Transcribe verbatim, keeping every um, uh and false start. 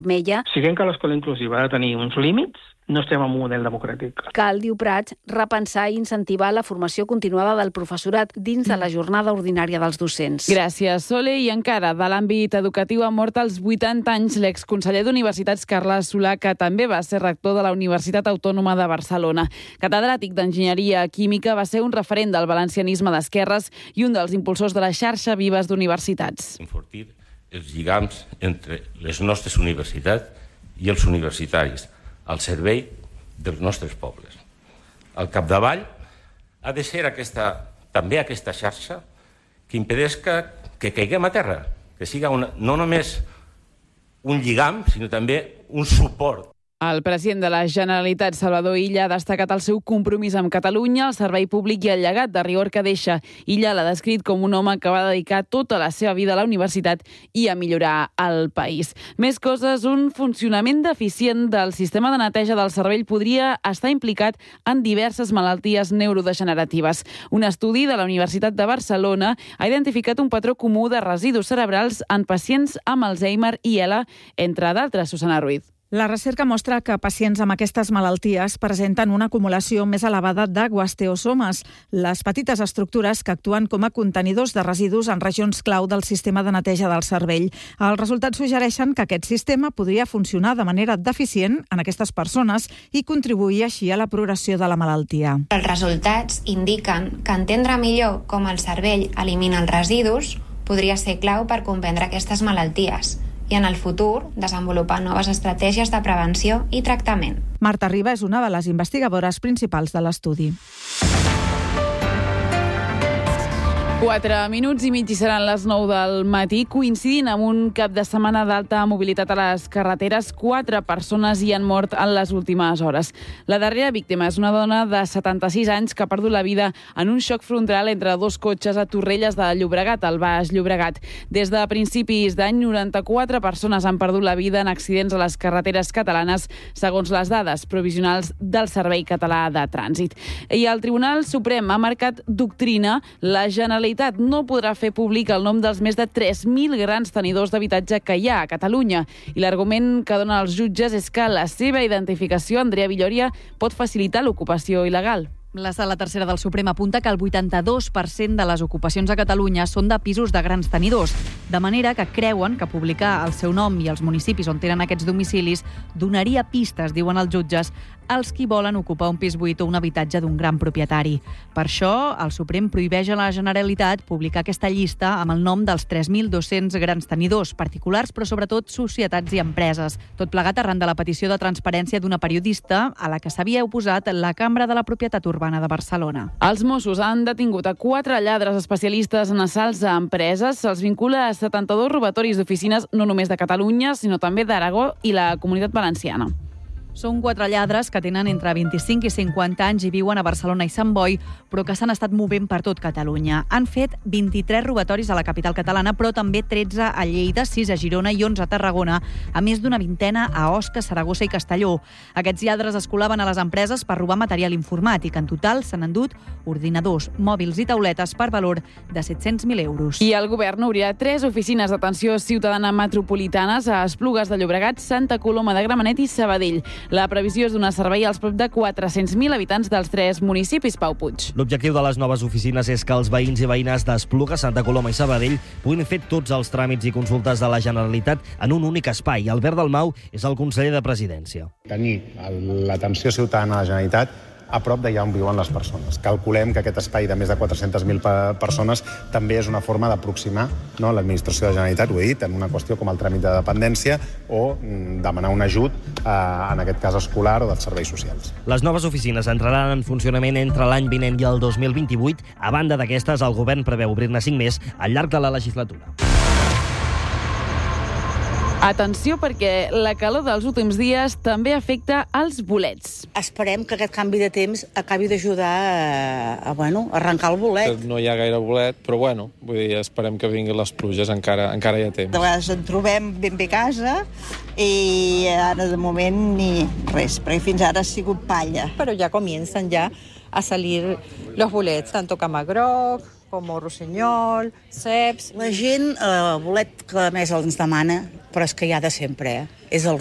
Mella. Siguem que l'escola inclusiva ha de tenir uns límits, no estem en un model democràtic. Cal, diu Prats, repensar i incentivar la formació continuada del professorat dins de la jornada ordinària dels docents. Gràcies, Sole. I encara, de l'àmbit educatiu, ha mort als vuitanta anys l'exconseller d'Universitats Carles Solà, que també va ser rector de la Universitat Autònoma de Barcelona. Catedràtic d'Enginyeria Química, va ser un referent del valencianisme d'esquerres i un dels impulsors de la xarxa Vives d'Universitats. Enfortir els lligams entre les nostres universitats i els universitaris, al servei dels nostres pobles. Al capdavall ha de ser aquesta, també aquesta xarxa que impedeix que, que caiguem a terra, que siga una, no només un lligam, sinó també un suport. El president de la Generalitat, Salvador Illa, ha destacat el seu compromís amb Catalunya, el servei públic i el llegat de rigor que deixa. Illa l'ha descrit com un home que va dedicar tota la seva vida a la universitat i a millorar el país. Més coses, un funcionament deficient del sistema de neteja del cervell podria estar implicat en diverses malalties neurodegeneratives. Un estudi de la Universitat de Barcelona ha identificat un patró comú de residus cerebrals en pacients amb Alzheimer i E L A, entre d'altres. Susana Ruiz. La recerca mostra que pacients amb aquestes malalties presenten una acumulació més elevada de guasteosomes, les petites estructures que actuen com a contenidors de residus en regions clau del sistema de neteja del cervell. Els resultats suggereixen que aquest sistema podria funcionar de manera deficient en aquestes persones i contribuir així a la progressió de la malaltia. Els resultats indiquen que entendre millor com el cervell elimina els residus podria ser clau per comprendre aquestes malalties i en el futur desenvolupar noves estratègies de prevenció i tractament. Marta Riba és una de les investigadores principals de l'estudi. Quatre minuts i mig i seran les nou del matí. Coincidint amb un cap de setmana d'alta mobilitat a les carreteres, quatre persones hi han mort en les últimes hores. La darrera víctima és una dona de setanta-sis anys que ha perdut la vida en un xoc frontal entre dos cotxes a Torrelles de Llobregat, al Baix Llobregat. Des de principis d'any, noranta-quatre persones han perdut la vida en accidents a les carreteres catalanes, segons les dades provisionals del Servei Català de Trànsit. I el Tribunal Suprem ha marcat doctrina. La Generalitat no podrà fer públic el nom dels més de tres mil grans tenidors d'habitatge que hi ha a Catalunya. I l'argument que donen els jutges és que la seva identificació, Andrea Villoria, pot facilitar l'ocupació il·legal. La Sala Tercera del Suprem apunta que el vuitanta-dos per cent de les ocupacions a Catalunya són de pisos de grans tenidors, de manera que creuen que publicar el seu nom i els municipis on tenen aquests domicilis donaria pistes, diuen els jutges, als qui volen ocupar un pis buit o un habitatge d'un gran propietari. Per això, el Suprem prohibeix a la Generalitat publicar aquesta llista amb el nom dels tres mil dos-cents grans tenidors, particulars, però sobretot societats i empreses. Tot plegat arran de la petició de transparència d'una periodista a la que s'havia oposat la Cambra de la Propietat Urbana de Barcelona. Els Mossos han detingut a quatre lladres especialistes en assalts a empreses. Se'ls vincula a setanta-dos robatoris d'oficines no només de Catalunya, sinó també d'Aragó i la Comunitat Valenciana. Són quatre lladres que tenen entre vint-i-cinc i cinquanta anys i viuen a Barcelona i Sant Boi, però que s'han estat movent per tot Catalunya. Han fet vint-i-tres robatoris a la capital catalana, però també tretze a Lleida, sis a Girona i onze a Tarragona, a més d'una vintena a Osca, Saragossa i Castelló. Aquests lladres es colaven a les empreses per robar material informàtic. En total s'han endut ordinadors, mòbils i tauletes per valor de set-cents mil euros. I el govern obrirà tres oficines d'atenció ciutadana metropolitanes a Esplugues de Llobregat, Santa Coloma de Gramenet i Sabadell. La previsió és donar servei als prop de quatre-cents mil habitants dels tres municipis. Pau Puig. L'objectiu de les noves oficines és que els veïns i veïnes d'Esplugues, Santa Coloma i Sabadell puguin fer tots els tràmits i consultes de la Generalitat en un únic espai. Albert Dalmau és el conseller de Presidència. Tenir l'atenció ciutadana a la Generalitat a prop d'allà on viuen les persones. Calculem que aquest espai de més de quatre-centes mil persones també és una forma d'aproximar, no, l'administració de la Generalitat, ho he dit, en una qüestió com el tràmit de dependència o mm, demanar un ajut, eh, en aquest cas escolar o dels serveis socials. Les noves oficines entraran en funcionament entre l'any vinent i el dos mil vint-i-vuit. A banda d'aquestes, el govern preveu obrir-ne cinc més al llarg de la legislatura. Atenció, perquè la calor dels últims dies també afecta els bolets. Esperem que aquest canvi de temps acabi d'ajudar a, a, bueno, a arrencar el bolet. No hi ha gaire bolet, però bueno, vull dir, esperem que vinguin les pluges, encara, encara hi ha temps. De vegades en trobem ben bé a casa i ara de moment ni res, perquè fins ara ha sigut palla. Però ja comiencen ja a salir los bolets, tanto camagroc com rossinyol, ceps... La gent, eh, el bolet que més ens demana, però és que hi ha de sempre, eh? És el